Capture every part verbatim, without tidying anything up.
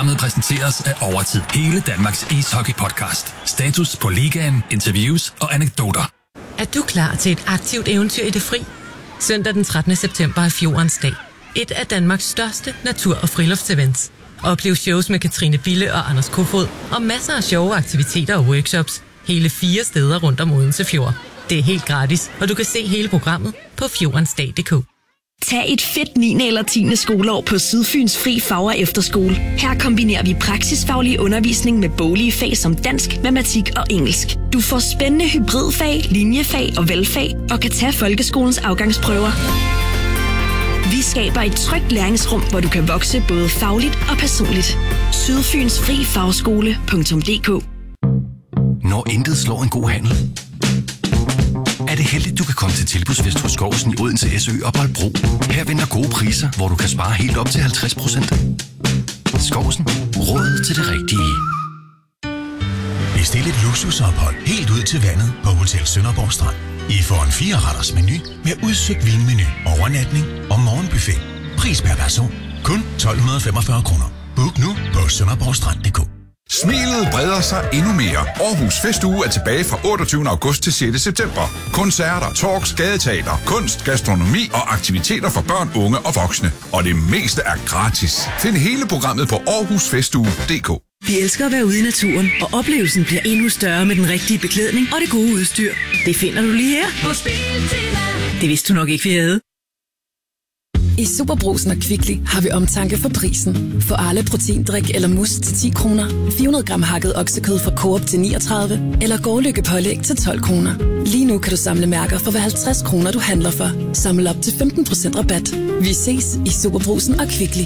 Programmet præsenteres af Overtid. Hele Danmarks ishockey-podcast. Status på ligaen, interviews og anekdoter. Er du klar til et aktivt eventyr i det fri? Søndag den trettende september er Fjordens dag. Et af Danmarks største natur- og friluftsevents. Oplev shows med Katrine Bille og Anders Kofod og masser af sjove aktiviteter og workshops. Hele fire steder rundt om Odense Fjord. Det er helt gratis, og du kan se hele programmet på fjordensdag punktum d k. Tag et fedt niende eller tiende skoleår på Sydfyns Fri Fag- og Efterskole. Her kombinerer vi praksisfaglig undervisning med boglige fag som dansk, matematik og engelsk. Du får spændende hybridfag, linjefag og valgfag og kan tage folkeskolens afgangsprøver. Vi skaber et trygt læringsrum, hvor du kan vokse både fagligt og personligt. Sydfyns Fri Fagskole punktum d k. Når intet slår en god handel, er det heldigt, du kan komme til Tilbudsfest hos Skovsen i Odense S Ø og Bolbro. Her venter gode priser, hvor du kan spare helt op til halvtreds procent. Skovsen. Råd til det rigtige. Bestil et luksusophold helt ud til vandet på Hotel Sønderborg Strand. I får en fire-retters menu med udsøgt vinmenu, overnatning og morgenbuffet. Pris per person kun tolv femogfyrre kroner. Book nu på sønderborgstrand punktum d k. Smilet breder sig endnu mere. Aarhus Festuge er tilbage fra otteogtyvende august til sjette september. Koncerter, talks, gadeteater, kunst, gastronomi og aktiviteter for børn, unge og voksne. Og det meste er gratis. Find hele programmet på aarhus festuge punktum d k. Vi elsker at være ude i naturen, og oplevelsen bliver endnu større med den rigtige beklædning og det gode udstyr. Det finder du lige her. Det vidste du nok ikke, vi havde. I Superbrugsen og Kvickly har vi omtanke for prisen. For alle proteindrik eller mus til ti kroner, fire hundrede gram hakket oksekød fra Coop til niogtredive, eller Gårdlykke pålæg til tolv kroner. Lige nu kan du samle mærker for hver halvtreds kroner, du handler for. Samle op til femten procent rabat. Vi ses i Superbrugsen og Kvickly.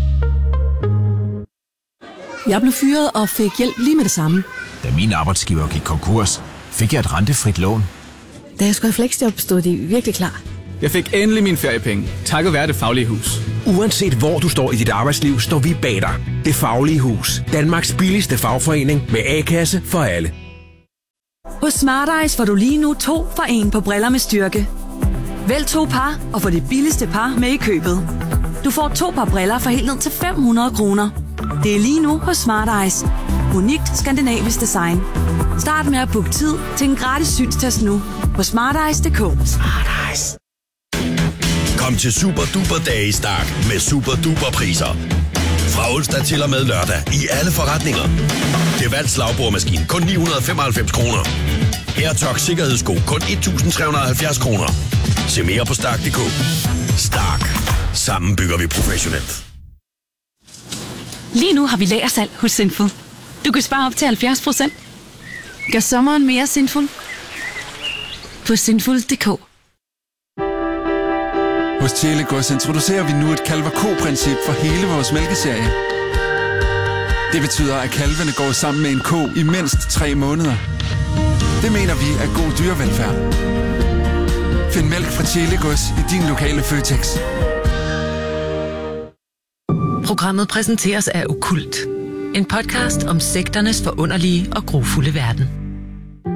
Jeg blev fyret og fik hjælp lige med det samme. Da min arbejdsgiver gik konkurs, fik jeg et rentefrit lån. Da jeg skulle have fleksjob, stod de virkelig klar. Jeg fik endelig mine feriepenge, takket være Det Faglige Hus. Uanset hvor du står i dit arbejdsliv, står vi bag dig. Det Faglige Hus. Danmarks billigste fagforening med A-kasse for alle. Hos Smart Eyes får du lige nu to for en på briller med styrke. Vælg to par og få det billigste par med i købet. Du får to par briller for helt ned til fem hundrede kroner. Det er lige nu hos Smart Eyes. Unikt skandinavisk design. Start med at booke tid til en gratis synstest nu på smarteyes punktum d k. Smart Eyes. Kom til Super Duper Dage i Stark med super duper priser. Fra onsdag til og med lørdag i alle forretninger. Devalt slagbordmaskine kun ni hundrede femoghalvfems kroner. AirTox sikkerhedssko kun et tusind tre hundrede og halvfjerds kroner. Se mere på stark punktum d k. Stark. Sammen bygger vi professionelt. Lige nu har vi lagersalg hos Sinful. Du kan spare op til halvfjerds procent. Gør sommeren mere Sinful på sinful punktum d k. Hos Tjelegårds introducerer vi nu et kalver-ko-princip for hele vores mælkeserie. Det betyder, at kalvene går sammen med en ko i mindst tre måneder. Det mener vi er god dyrevelfærd. Find mælk fra Tjelegårds i din lokale Føtex. Programmet præsenteres af Okkult. En podcast om sekternes forunderlige og grufulde verden.